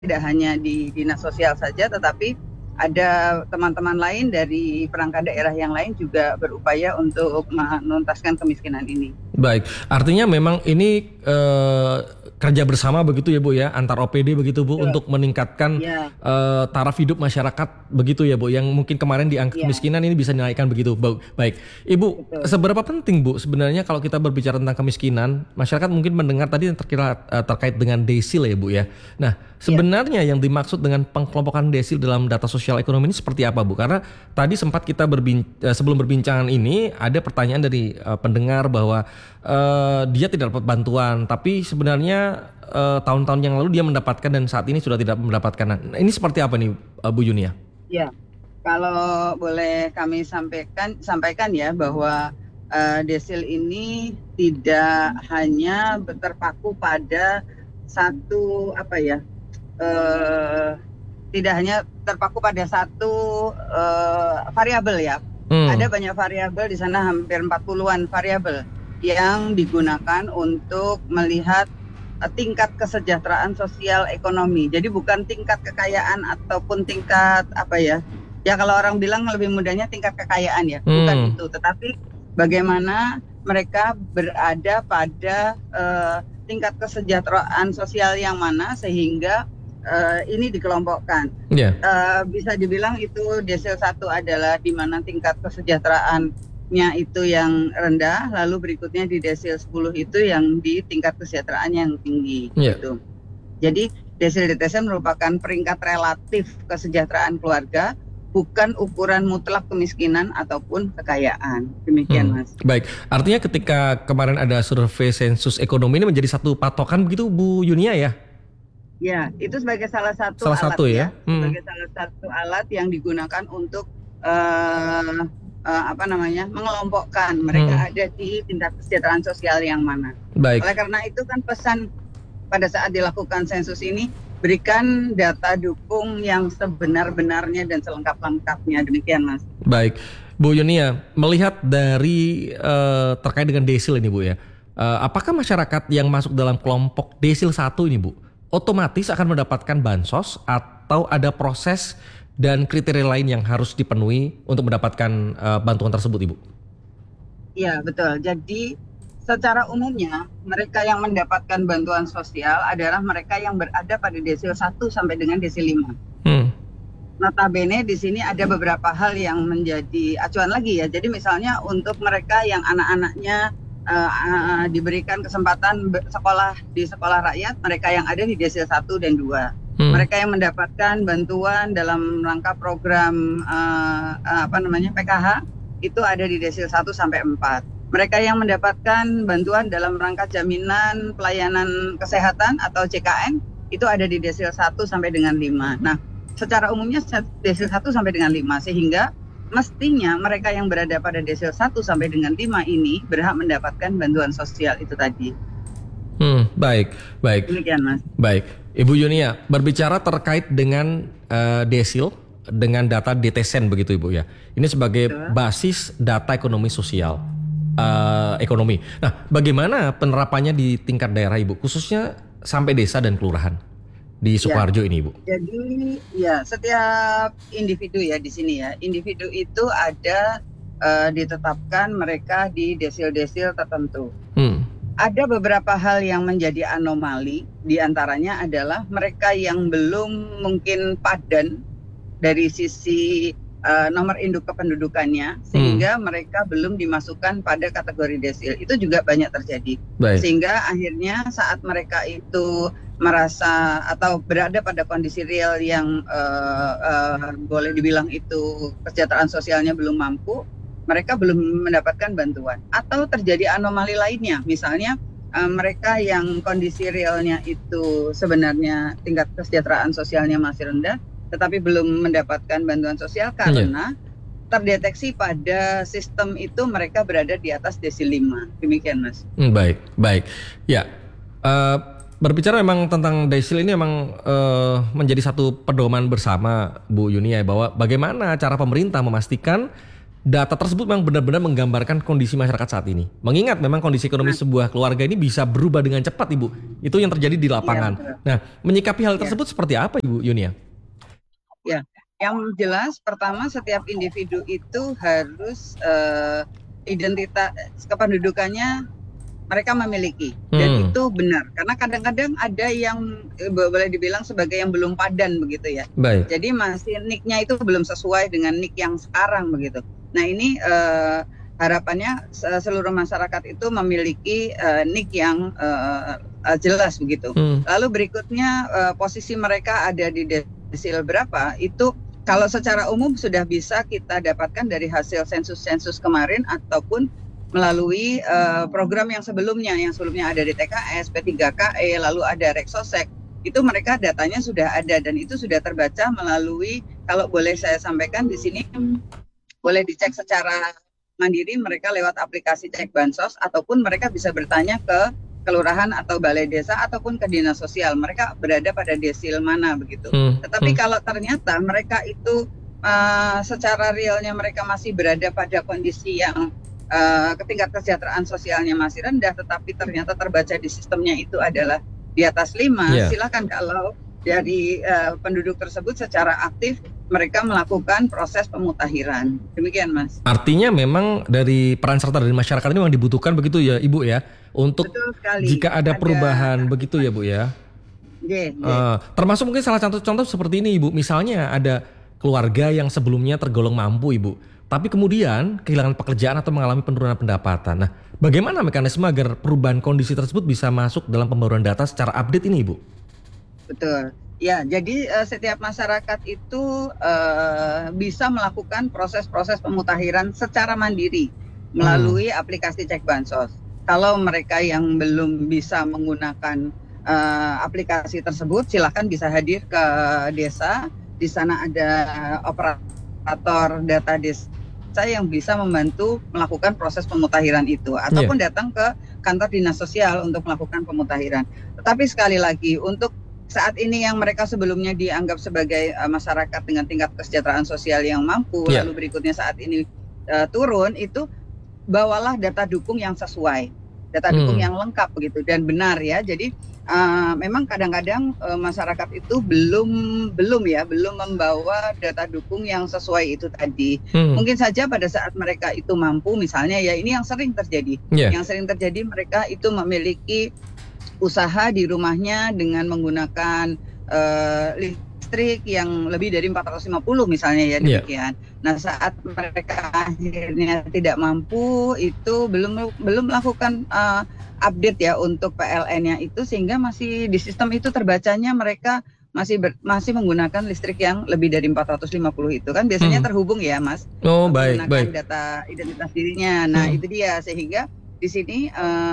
tidak hanya di dinas sosial saja, tetapi ada teman-teman lain dari perangkat daerah yang lain juga berupaya untuk menuntaskan kemiskinan ini. Baik, artinya memang ini kerja bersama begitu ya Bu ya, antar OPD begitu Bu, Betul. untuk meningkatkan Ya, taraf hidup masyarakat begitu ya Bu, yang mungkin kemarin di angka ya, kemiskinan ini bisa dinaikkan begitu. Baik, Ibu, betul. seberapa penting Bu sebenarnya kalau kita berbicara tentang kemiskinan, masyarakat mungkin mendengar tadi yang terkait dengan desil ya Bu ya. Nah, Ya, sebenarnya yang dimaksud dengan pengkelompokan desil dalam data sosial ekonomi ini seperti apa Bu? Karena tadi sempat kita sebelum berbincangan ini ada pertanyaan dari pendengar bahwa dia tidak dapat bantuan, tapi sebenarnya tahun-tahun yang lalu dia mendapatkan dan saat ini sudah tidak mendapatkan. Nah, ini seperti apa nih Bu Junia? ya. Kalau boleh kami sampaikan ya bahwa desil ini tidak hanya terpaku pada satu apa ya, eh, tidak hanya terpaku pada satu variabel ya. Hmm, Ada banyak variabel di sana, hampir 40-an variabel yang digunakan untuk melihat tingkat kesejahteraan sosial ekonomi. Jadi bukan tingkat kekayaan ataupun tingkat apa ya. Ya kalau orang bilang lebih mudahnya tingkat kekayaan ya, bukan hmm, itu. Tetapi bagaimana mereka berada pada tingkat kesejahteraan sosial yang mana sehingga ini dikelompokkan. ya, Bisa dibilang itu desil 1 adalah di mana tingkat kesejahteraannya itu yang rendah, lalu berikutnya di desil 10 itu yang di tingkat kesejahteraan yang tinggi ya. gitu. Jadi desil DTS merupakan peringkat relatif kesejahteraan keluarga, bukan ukuran mutlak kemiskinan ataupun kekayaan. Demikian Mas. Baik, artinya ketika kemarin ada survei sensus ekonomi ini menjadi satu patokan begitu Bu Yunia ya? Ya, itu sebagai salah satu Salah alat satu ya, ya? sebagai salah satu alat yang digunakan untuk apa namanya, mengelompokkan Hmm, mereka ada di tingkat kesejahteraan sosial yang mana. baik. Oleh karena itu kan pesan pada saat dilakukan sensus ini, berikan data dukung yang sebenar-benarnya dan selengkap-lengkapnya. Demikian, Mas. Baik, Bu Yunia, melihat dari terkait dengan desil ini Bu ya, apakah masyarakat yang masuk dalam kelompok desil 1 ini Bu, otomatis akan mendapatkan bansos atau ada proses dan kriteria lain yang harus dipenuhi untuk mendapatkan bantuan tersebut Ibu? Iya, betul. Jadi secara umumnya mereka yang mendapatkan bantuan sosial adalah mereka yang berada pada desil 1 sampai dengan desil 5. Hmm, Notabene di sini ada beberapa hal yang menjadi acuan lagi ya. Jadi misalnya untuk mereka yang anak-anaknya diberikan kesempatan sekolah di sekolah rakyat, mereka yang ada di desil 1 dan 2. hmm, Mereka yang mendapatkan bantuan dalam rangka program apa namanya PKH itu ada di desil 1 sampai 4. Mereka yang mendapatkan bantuan dalam rangka jaminan pelayanan kesehatan atau JKN itu ada di desil 1 sampai dengan 5. Nah, secara umumnya desil 1 sampai dengan 5 sehingga mestinya mereka yang berada pada desil 1 sampai dengan 5 ini berhak mendapatkan bantuan sosial itu tadi. baik, baik. Demikian Mas. Baik, Ibu Yunia, berbicara terkait dengan desil dengan data DTSEN begitu Ibu ya. Ini sebagai Betul. basis data ekonomi sosial ekonomi. Nah, bagaimana penerapannya di tingkat daerah Ibu, khususnya sampai desa dan kelurahan di Ya. Sukoharjo ini Ibu? Jadi ya setiap individu ya di sini ya, individu itu ada ditetapkan mereka di desil-desil tertentu. Hmm, Ada beberapa hal yang menjadi anomali, diantaranya adalah mereka yang belum mungkin padan dari sisi nomor induk kependudukannya, hmm, sehingga mereka belum dimasukkan pada kategori desil. Itu juga banyak terjadi. baik. Sehingga akhirnya saat mereka itu merasa atau berada pada kondisi real yang boleh dibilang itu kesejahteraan sosialnya belum mampu, mereka belum mendapatkan bantuan. Atau terjadi anomali lainnya, misalnya mereka yang kondisi realnya itu sebenarnya tingkat kesejahteraan sosialnya masih rendah, tetapi belum mendapatkan bantuan sosial Iya. karena terdeteksi pada sistem itu mereka berada di atas desil 5. Demikian Mas. Baik, baik. Ya, eh, berbicara memang tentang desil ini memang menjadi satu pedoman bersama Bu Yunia bahwa bagaimana cara pemerintah memastikan data tersebut memang benar-benar menggambarkan kondisi masyarakat saat ini. Mengingat memang kondisi ekonomi sebuah keluarga ini bisa berubah dengan cepat, Ibu. Itu yang terjadi di Iya, lapangan. betul. Nah, menyikapi hal Ya, tersebut seperti apa, Ibu Yunia? ya. Yang jelas pertama setiap individu itu harus identitas kependudukannya mereka memiliki dan itu benar karena kadang-kadang ada yang boleh dibilang sebagai yang belum padan begitu ya. Baik. Jadi masih nicknya itu belum sesuai dengan nick yang sekarang begitu. Nah ini harapannya seluruh masyarakat itu memiliki nick yang jelas begitu. Lalu berikutnya posisi mereka ada di desil berapa itu kalau secara umum sudah bisa kita dapatkan dari hasil sensus-sensus kemarin ataupun melalui program yang sebelumnya ada di TKS, P3KE, lalu ada Reksosek. Itu mereka datanya sudah ada dan itu sudah terbaca melalui, kalau boleh saya sampaikan di sini, boleh dicek secara mandiri mereka lewat aplikasi Cek Bansos ataupun mereka bisa bertanya ke kelurahan atau balai desa ataupun ke dinas sosial. Mereka berada pada desil mana begitu. Tetapi kalau ternyata mereka itu secara realnya mereka masih berada pada kondisi yang tingkat kesejahteraan sosialnya masih rendah, tetapi ternyata terbaca di sistemnya itu adalah di atas 5, silakan kalau dari penduduk tersebut secara aktif mereka melakukan proses pemutakhiran. Demikian, Mas. Artinya memang dari peran serta dari masyarakat ini memang dibutuhkan begitu ya, Ibu ya, untuk jika ada perubahan begitu ya, Bu ya. Termasuk mungkin salah satu contoh seperti ini, Ibu. Misalnya ada keluarga yang sebelumnya tergolong mampu, Ibu, tapi kemudian kehilangan pekerjaan atau mengalami penurunan pendapatan. Nah, bagaimana mekanisme agar perubahan kondisi tersebut bisa masuk dalam pembaruan data secara update ini, Ibu? Betul. Ya, jadi setiap masyarakat itu bisa melakukan proses-proses pemutakhiran secara mandiri melalui aplikasi Cek Bansos. Kalau mereka yang belum bisa menggunakan aplikasi tersebut, silakan bisa hadir ke desa. Di sana ada operator data desa yang bisa membantu melakukan proses pemutakhiran itu ataupun datang ke kantor dinas sosial untuk melakukan pemutakhiran. Tetapi sekali lagi untuk saat ini yang mereka sebelumnya dianggap sebagai masyarakat dengan tingkat kesejahteraan sosial yang mampu, lalu berikutnya saat ini turun, itu bawalah data dukung yang sesuai, data dukung yang lengkap begitu dan benar ya. Jadi memang kadang-kadang masyarakat itu belum membawa data dukung yang sesuai itu tadi. Mungkin saja pada saat mereka itu mampu, misalnya ya ini yang sering terjadi. Yang sering terjadi mereka itu memiliki usaha di rumahnya dengan menggunakan listrik yang lebih dari 450 misalnya ya demikian. Nah, saat mereka akhirnya tidak mampu itu belum melakukan update ya untuk PLN-nya itu sehingga masih di sistem itu terbacanya mereka masih menggunakan listrik yang lebih dari 450 itu kan biasanya terhubung ya, Mas. Menggunakan data identitas dirinya. Nah, itu dia sehingga di sini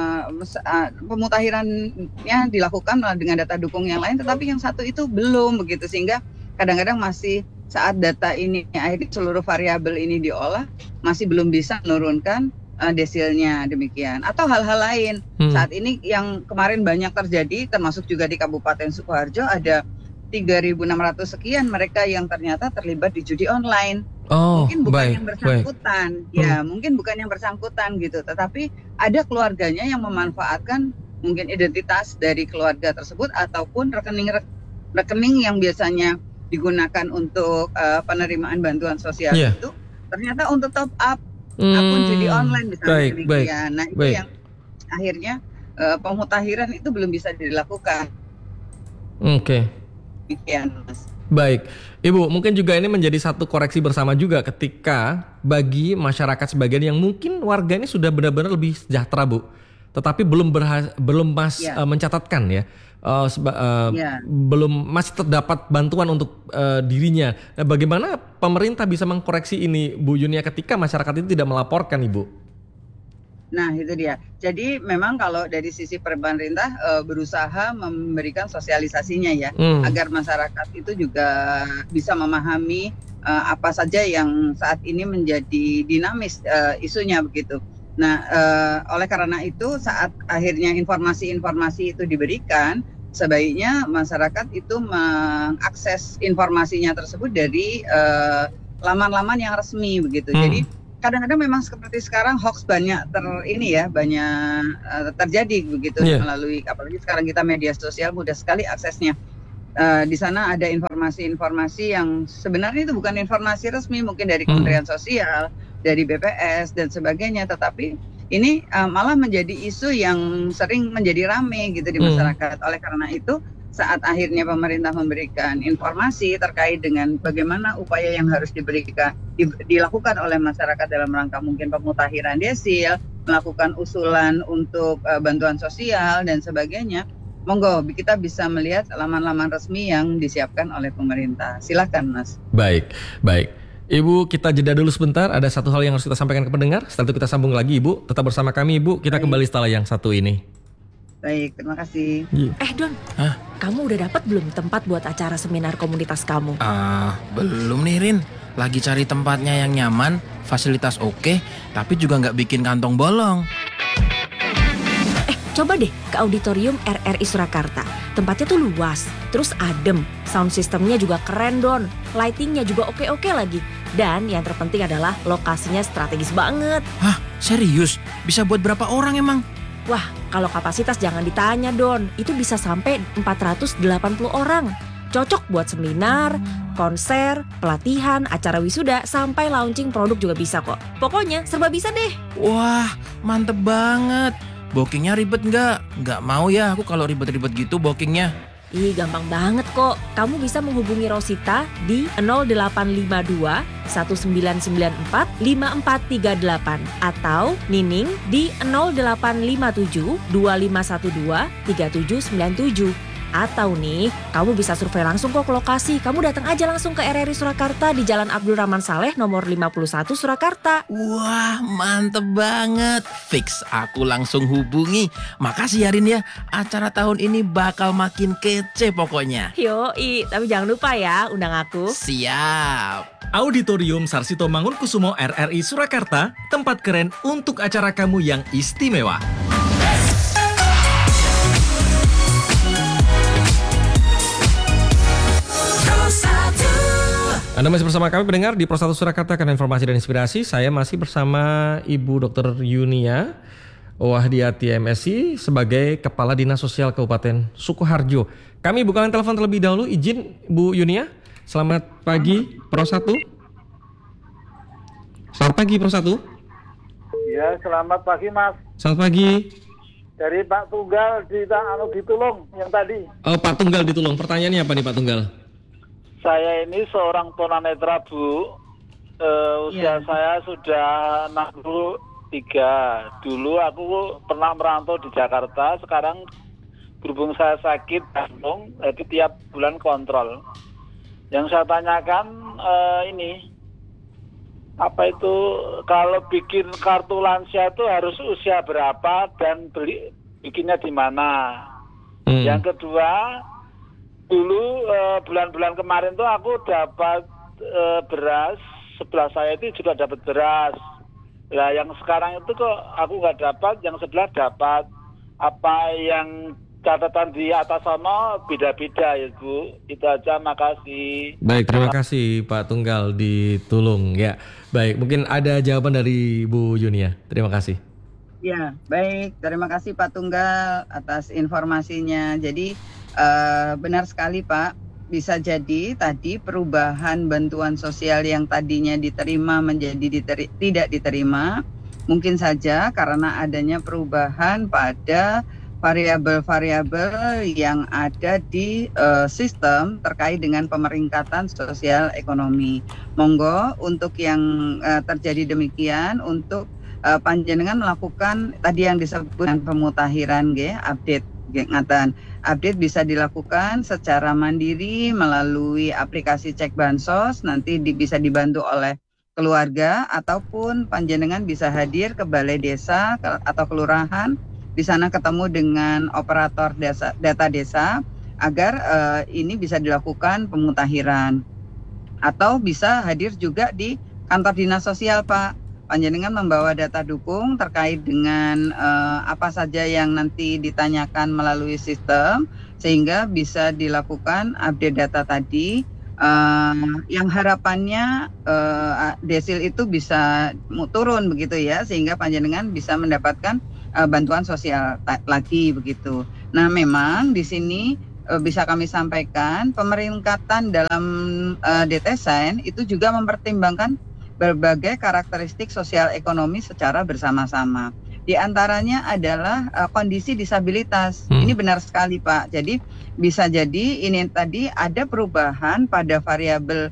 pemutakhirannya dilakukan dengan data dukung yang lain, tetapi yang satu itu belum begitu sehingga kadang-kadang masih saat data ini akhirnya seluruh variabel ini diolah masih belum bisa menurunkan desilnya demikian atau hal-hal lain. Saat ini yang kemarin banyak terjadi termasuk juga di Kabupaten Sukoharjo ada 3.600 sekian mereka yang ternyata terlibat di judi online. Mungkin bukan yang bersangkutan, mungkin bukan yang bersangkutan gitu, tetapi ada keluarganya yang memanfaatkan mungkin identitas dari keluarga tersebut ataupun rekening yang biasanya digunakan untuk penerimaan bantuan sosial itu ternyata untuk top up akun judi online misalnya demikian. Nah itu yang akhirnya pemutakhiran itu belum bisa dilakukan. Demikian, Mas. Baik, Ibu, mungkin juga ini menjadi satu koreksi bersama juga ketika bagi masyarakat sebagian yang mungkin warga ini sudah benar-benar lebih sejahtera, Bu, tetapi belum mencatatkan ya, belum masih terdapat bantuan untuk dirinya. Nah, bagaimana pemerintah bisa mengkoreksi ini, Bu Yunia, ketika masyarakat itu tidak melaporkan, Ibu? Nah itu dia. Jadi memang kalau dari sisi pemerintah berusaha memberikan sosialisasinya ya, agar masyarakat itu juga bisa memahami apa saja yang saat ini menjadi dinamis isunya begitu. Nah oleh karena itu saat akhirnya informasi-informasi itu diberikan, sebaiknya masyarakat itu mengakses informasinya tersebut dari laman-laman yang resmi begitu. Jadi kadang-kadang memang seperti sekarang hoax banyak terjadi begitu melalui, apalagi sekarang kita media sosial mudah sekali aksesnya. Di sana ada informasi-informasi yang sebenarnya itu bukan informasi resmi, mungkin dari Kementerian Sosial, dari BPS dan sebagainya, tetapi ini malah menjadi isu yang sering menjadi ramai gitu di masyarakat. Oleh karena itu, saat akhirnya pemerintah memberikan informasi terkait dengan bagaimana upaya yang harus dilakukan oleh masyarakat dalam rangka mungkin pemutakhiran desil, melakukan usulan untuk bantuan sosial dan sebagainya, monggo kita bisa melihat laman-laman resmi yang disiapkan oleh pemerintah. Silakan, Mas. Baik. Ibu, kita jeda dulu sebentar. Ada satu hal yang harus kita sampaikan ke pendengar. Setelah itu kita sambung lagi, Ibu. Tetap bersama kami, Ibu. Kita kembali setelah yang satu ini. Baik, terima kasih. Don, kamu udah dapat belum tempat buat acara seminar komunitas kamu? Belum nih, Rin. Lagi cari tempatnya yang nyaman, fasilitas oke, tapi juga nggak bikin kantong bolong. Coba deh ke auditorium RRI Surakarta. Tempatnya tuh luas, terus adem. Sound systemnya juga keren, Don. Lightingnya juga oke-oke lagi. Dan yang terpenting adalah lokasinya strategis banget. Hah, serius? Bisa buat berapa orang emang? Wah, kalau kapasitas jangan ditanya, Don. Itu bisa sampai 480 orang. Cocok buat seminar, konser, pelatihan, acara wisuda, sampai launching produk juga bisa kok. Pokoknya serba bisa deh. Wah, mantep banget. Bookingnya ribet nggak? Nggak mau ya aku kalau ribet-ribet gitu bookingnya. Gampang banget kok. Kamu bisa menghubungi Rosita di 0852 1994 5438 atau Nining di 0857 2512 3797. Atau nih, kamu bisa survei langsung kok ke lokasi. Kamu datang aja langsung ke RRI Surakarta di Jalan Abdul Rahman Saleh nomor 51 Surakarta. Wah, mantep banget. Fix, aku langsung hubungi. Makasih ya, Rin ya. Acara tahun ini bakal makin kece pokoknya. Yoi, tapi jangan lupa ya undang aku. Siap. Auditorium Sarsito Mangunkusumo RRI Surakarta, tempat keren untuk acara kamu yang istimewa. Anda masih bersama kami pendengar di Pro 1 Surakarta karena informasi dan inspirasi. Saya masih bersama Ibu Dr. Yunia Wahdiati MSI sebagai Kepala Dinas Sosial Kabupaten Sukoharjo. Kami bukakan telepon terlebih dahulu. Izin Bu Yunia. Selamat pagi Pro 1. Selamat pagi Pro 1. Ya, selamat pagi Mas. Selamat pagi. Dari Pak Tunggal di Tulung yang tadi. Oh, Pak Tunggal di Tulung. Pertanyaannya apa nih Pak Tunggal? Saya ini seorang tunanetra, Bu. Usia saya sudah 63. Dulu aku pernah merantau di Jakarta. Sekarang berhubung saya sakit jantung, jadi tiap bulan kontrol. Yang saya tanyakan ini, apa itu kalau bikin kartu lansia itu harus usia berapa dan bikinnya di mana? Yang kedua, dulu bulan-bulan kemarin tuh aku dapat beras, sebelah saya itu juga dapat beras. Nah yang sekarang itu kok aku nggak dapat, yang sebelah dapat. Apa yang catatan di atas sana beda-beda ya Bu. Itu aja, makasih. Baik, terima kasih Pak Tunggal di Tulung ya. Baik, mungkin ada jawaban dari Bu Yunia. Terima kasih. Ya, baik. Terima kasih Pak Tunggal atas informasinya. Jadi benar sekali Pak, bisa jadi tadi perubahan bantuan sosial yang tadinya diterima menjadi tidak diterima, mungkin saja karena adanya perubahan pada variabel-variabel yang ada di sistem terkait dengan pemeringkatan sosial ekonomi. Monggo untuk yang terjadi demikian, untuk panjenengan melakukan tadi yang disebut pemutakhiran update. Update bisa dilakukan secara mandiri melalui aplikasi Cek Bansos, nanti bisa dibantu oleh keluarga ataupun panjenengan bisa hadir ke balai desa atau kelurahan, di sana ketemu dengan operator data desa agar ini bisa dilakukan pemutakhiran, atau bisa hadir juga di kantor dinas sosial Pak. Panjenengan membawa data dukung terkait dengan apa saja yang nanti ditanyakan melalui sistem, sehingga bisa dilakukan update data tadi yang harapannya desil itu bisa turun begitu ya, sehingga panjenengan bisa mendapatkan bantuan sosial lagi begitu. Nah, memang di sini bisa kami sampaikan pemeringkatan dalam DTSN itu juga mempertimbangkan berbagai karakteristik sosial ekonomi secara bersama-sama. Di antaranya adalah kondisi disabilitas. Ini benar sekali, Pak. Jadi bisa jadi ini tadi ada perubahan pada variabel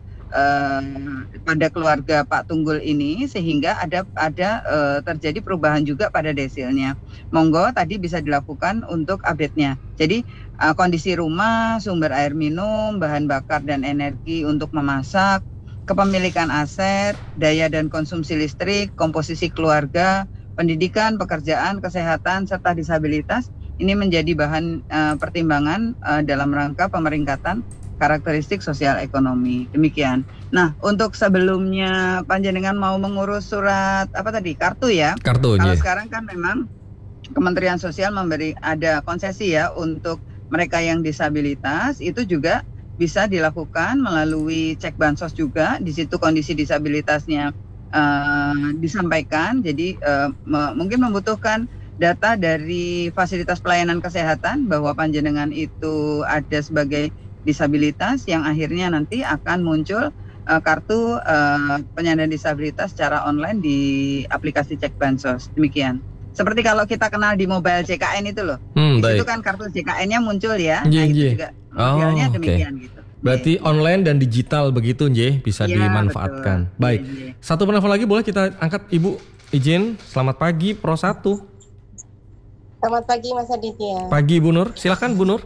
pada keluarga Pak Tunggul ini, sehingga ada terjadi perubahan juga pada desilnya. Monggo tadi bisa dilakukan untuk update-nya. Jadi kondisi rumah, sumber air minum, bahan bakar dan energi untuk memasak, kepemilikan aset, daya dan konsumsi listrik, komposisi keluarga, pendidikan, pekerjaan, kesehatan, serta disabilitas ini menjadi bahan pertimbangan dalam rangka pemeringkatan karakteristik sosial ekonomi. Demikian. Nah, untuk sebelumnya panjenengan mau mengurus surat kartu ya? Kartu. Kalau sekarang kan memang Kementerian Sosial memberi ada konsesi ya untuk mereka yang disabilitas, itu juga bisa dilakukan melalui cek bansos juga. Di situ kondisi disabilitasnya disampaikan. Jadi mungkin membutuhkan data dari fasilitas pelayanan kesehatan bahwa panjenengan itu ada sebagai disabilitas, yang akhirnya nanti akan muncul kartu penyandang disabilitas secara online di aplikasi cek bansos. Demikian. Seperti kalau kita kenal di mobile JKN itu loh. Di situ kan kartu JKN-nya muncul ya. Nah, itu juga modelnya demikian gitu. Berarti online dan digital begitu, Nje, bisa dimanfaatkan. Betul. Baik. Satu penelpon lagi boleh kita angkat, Ibu. Izin. Selamat pagi, Pro 1. Selamat pagi, Mas Aditya. Pagi, Bu Nur. Silakan, Bu Nur.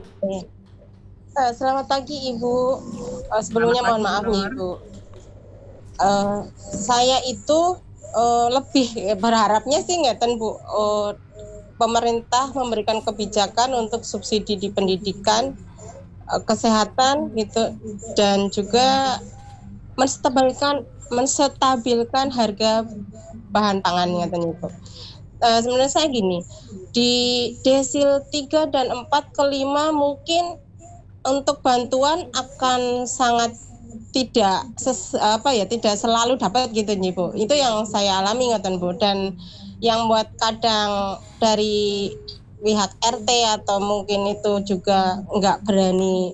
Selamat pagi, Ibu. Sebelumnya mohon maaf nih, Ibu. Saya itu lebih berharapnya sih ngeten, Bu. Pemerintah memberikan kebijakan untuk subsidi di pendidikan, kesehatan gitu, dan juga menstabilkan harga bahan pangan ngeten itu. Sebenarnya saya gini, di desil 3 dan 4 ke 5 mungkin untuk bantuan akan sangat tidak selalu dapat gitu nih, Bu. Itu yang saya alami ngoten, Bu. Dan yang buat kadang dari pihak RT atau mungkin itu juga nggak berani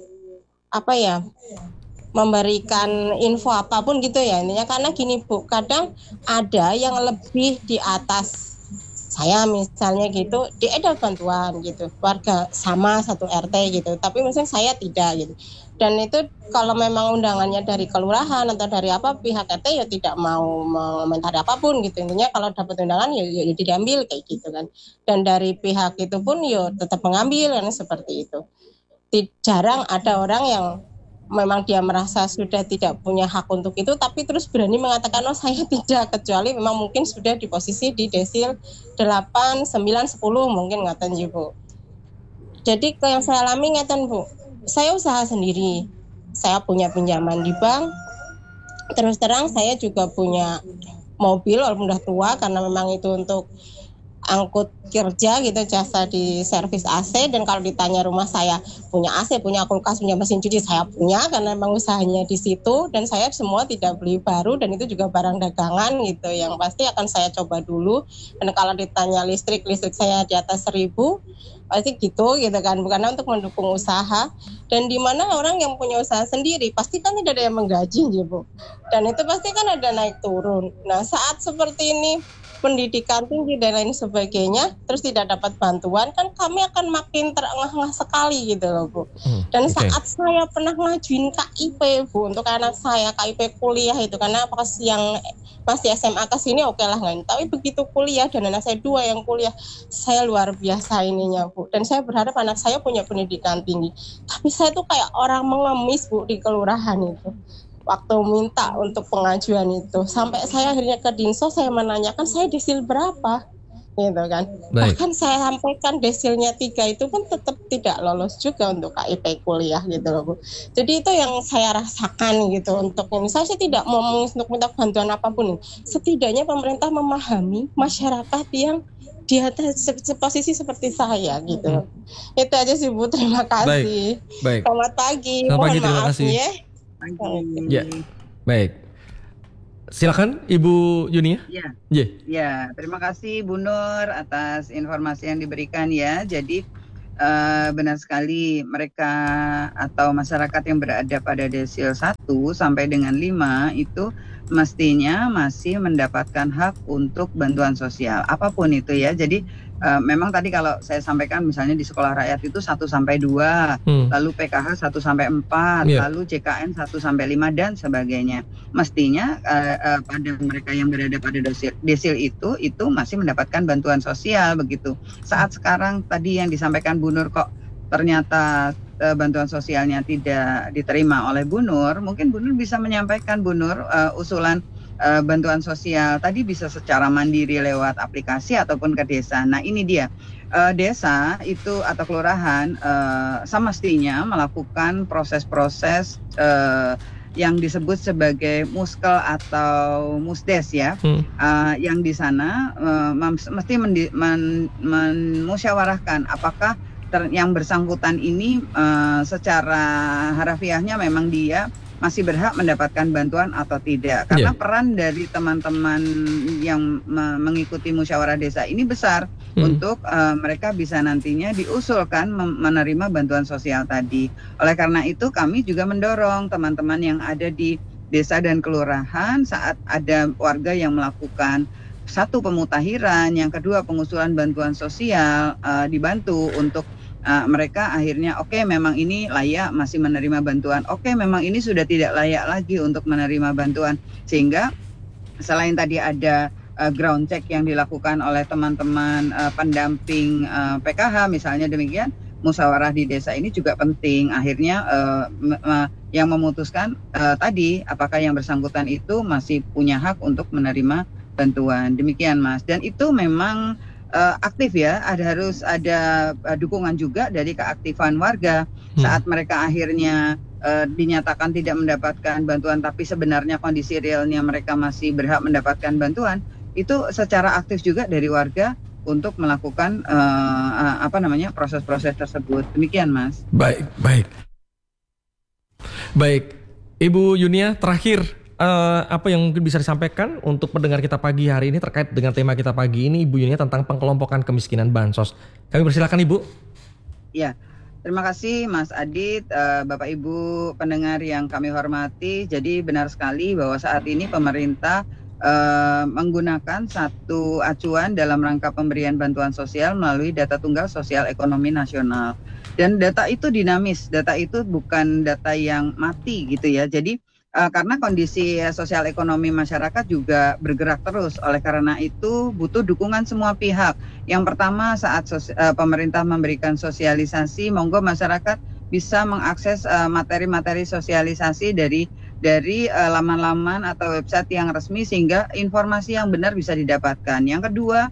memberikan info apapun gitu ya, intinya karena gini, Bu, kadang ada yang lebih di atas saya misalnya gitu, diedar bantuan gitu, warga sama satu RT gitu, tapi misalnya saya tidak gitu. Dan itu kalau memang undangannya dari kelurahan atau dari pihak RT ya tidak mau mengomentari apapun gitu. Intinya kalau dapat undangan ya diambil kayak gitu kan. Dan dari pihak itu pun ya tetap mengambil kan, seperti itu. Jarang ada orang yang memang dia merasa sudah tidak punya hak untuk itu, tapi terus berani mengatakan saya tidak, kecuali memang mungkin sudah di posisi di desil 8, 9, 10 mungkin ngaten Bu. Jadi yang saya alami ngaten, Bu, saya usaha sendiri, saya punya pinjaman di bank, terus terang saya juga punya mobil walaupun udah tua karena memang itu untuk angkut kerja gitu, jasa di servis AC. Dan kalau ditanya rumah saya punya AC, punya kulkas, punya mesin cuci, saya punya karena memang usahanya di situ. Dan saya semua tidak beli baru, dan itu juga barang dagangan gitu yang pasti akan saya coba dulu. Dan kalau ditanya listrik saya di atas 1.000 pasti gitu kan, bukan untuk mendukung usaha. Dan di mana orang yang punya usaha sendiri pasti kan tidak ada yang menggaji Bu, dan itu pasti kan ada naik turun. Nah, saat seperti ini pendidikan tinggi dan lain sebagainya terus tidak dapat bantuan, kan kami akan makin terengah-engah sekali gitu loh, Bu. Dan saat saya pernah ngajuin KIP, Bu, untuk anak saya KIP kuliah itu, karena pas yang masih SMA ke sini oke lah kan, tapi begitu kuliah dan anak saya 2 yang kuliah, saya luar biasa ininya, Bu. Dan saya berharap anak saya punya pendidikan tinggi, tapi saya tuh kayak orang mengemis, Bu, di kelurahan itu waktu minta untuk pengajuan itu. Sampai saya akhirnya ke Dinsos, saya menanyakan saya desil berapa gitu kan. Baik. Bahkan saya sampaikan desilnya 3 itu pun tetap tidak lolos juga untuk KIP kuliah gitu loh, Bu. Jadi itu yang saya rasakan gitu untuk ini. Saya tidak mau untuk minta bantuan apapun. Setidaknya pemerintah memahami masyarakat yang di atas posisi seperti saya gitu. Itu aja sih, Bu. Terima kasih. Baik. Selamat pagi. Selamat pagi, Mohon terima maaf kasih. ya. Pagi. Ya. Baik. Silakan Ibu Yunia. Ya. Ya. Ya, terima kasih Bu Nur atas informasi yang diberikan ya. Jadi benar sekali mereka atau masyarakat yang berada pada desil 1 sampai dengan 5 itu mestinya masih mendapatkan hak untuk bantuan sosial apapun itu ya. Jadi memang tadi kalau saya sampaikan misalnya di sekolah rakyat itu 1 sampai 2, lalu PKH 1 sampai 4, Iya. lalu JKN 1 sampai 5 dan sebagainya. Mestinya pada mereka yang berada pada desil itu masih mendapatkan bantuan sosial begitu. Saat sekarang tadi yang disampaikan Bu Nur kok ternyata bantuan sosialnya tidak diterima oleh Bu Nur, mungkin Bu Nur bisa menyampaikan Bu Nur usulan bantuan sosial tadi bisa secara mandiri lewat aplikasi ataupun ke desa. Nah ini dia desa itu atau kelurahan semestinya melakukan proses-proses yang disebut sebagai muskel atau musdes ya, yang di sana mesti memusyawarahkan apakah yang bersangkutan ini secara harafiahnya memang dia masih berhak mendapatkan bantuan atau tidak. Karena peran dari teman-teman yang mengikuti musyawarah desa ini besar untuk mereka bisa nantinya diusulkan menerima bantuan sosial tadi. Oleh karena itu kami juga mendorong teman-teman yang ada di desa dan kelurahan saat ada warga yang melakukan satu pemutahiran, yang kedua pengusulan bantuan sosial dibantu untuk mereka akhirnya oke, memang ini layak masih menerima bantuan, oke memang ini sudah tidak layak lagi untuk menerima bantuan, sehingga selain tadi ada ground check yang dilakukan oleh teman-teman pendamping PKH misalnya demikian, musyawarah di desa ini juga penting. Akhirnya yang memutuskan tadi apakah yang bersangkutan itu masih punya hak untuk menerima bantuan. Demikian Mas. Dan itu memang aktif ya, harus ada dukungan juga dari keaktifan warga saat mereka akhirnya dinyatakan tidak mendapatkan bantuan tapi sebenarnya kondisi realnya mereka masih berhak mendapatkan bantuan, itu secara aktif juga dari warga untuk melakukan proses-proses tersebut. Demikian Mas. Baik. Ibu Yunia, terakhir apa yang mungkin bisa disampaikan untuk pendengar kita pagi hari ini terkait dengan tema kita pagi ini, Ibu Yunia, tentang pengelompokan kemiskinan bansos. Kami persilakan Ibu. Ya, terima kasih Mas Adit, Bapak Ibu pendengar yang kami hormati. Jadi benar sekali bahwa saat ini pemerintah menggunakan satu acuan dalam rangka pemberian bantuan sosial melalui data tunggal sosial ekonomi nasional. Dan data itu dinamis, data itu bukan data yang mati gitu ya. Jadi karena kondisi sosial ekonomi masyarakat juga bergerak terus. Oleh karena itu butuh dukungan semua pihak. Yang pertama saat pemerintah memberikan sosialisasi, monggo masyarakat bisa mengakses materi-materi sosialisasi dari laman-laman atau website yang resmi sehingga informasi yang benar bisa didapatkan. Yang kedua,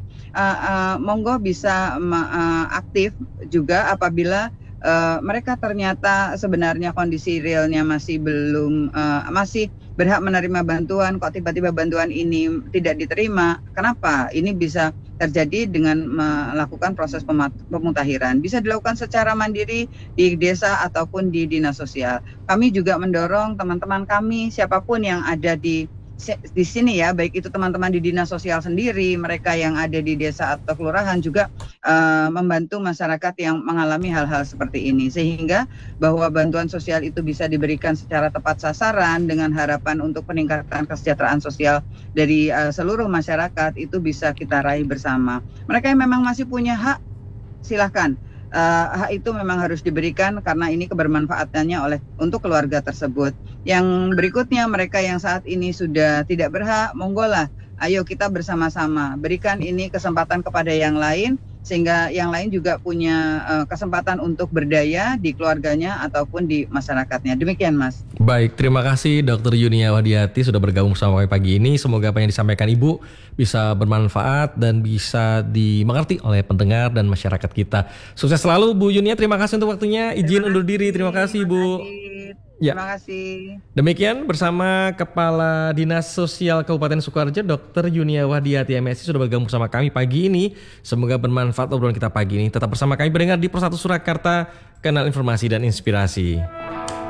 monggo bisa aktif juga apabila mereka ternyata sebenarnya kondisi realnya masih belum masih berhak menerima bantuan, kok tiba-tiba bantuan ini tidak diterima. Kenapa? Ini bisa terjadi dengan melakukan proses pemutahiran. Bisa dilakukan secara mandiri di desa ataupun di dinas sosial. Kami juga mendorong teman-teman kami siapapun yang ada di sini ya, baik itu teman-teman di dinas sosial sendiri, mereka yang ada di desa atau kelurahan juga membantu masyarakat yang mengalami hal-hal seperti ini, sehingga bahwa bantuan sosial itu bisa diberikan secara tepat sasaran dengan harapan untuk peningkatan kesejahteraan sosial dari seluruh masyarakat itu bisa kita raih bersama. Mereka yang memang masih punya hak, silahkan. Hak itu memang harus diberikan karena ini kebermanfaatannya untuk keluarga tersebut. Yang berikutnya, mereka yang saat ini sudah tidak berhak, monggolah, ayo kita bersama-sama berikan ini kesempatan kepada yang lain sehingga yang lain juga punya kesempatan untuk berdaya di keluarganya ataupun di masyarakatnya. Demikian Mas. Baik, terima kasih Dr. Yunia Wadiati sudah bergabung bersama kami pagi ini. Semoga apa yang disampaikan Ibu bisa bermanfaat dan bisa dimengerti oleh pendengar dan masyarakat kita. Sukses selalu Bu Yunia, terima kasih untuk waktunya. Izin undur diri, terima kasih Bu. Ya. Terima kasih. Demikian bersama Kepala Dinas Sosial Kabupaten Sukoharjo, Dr. Yunia Wadiati MSI sudah bergabung bersama kami pagi ini. Semoga bermanfaat obrolan kita pagi ini. Tetap bersama kami pendengar di Persatu Surakarta, kanal informasi dan inspirasi.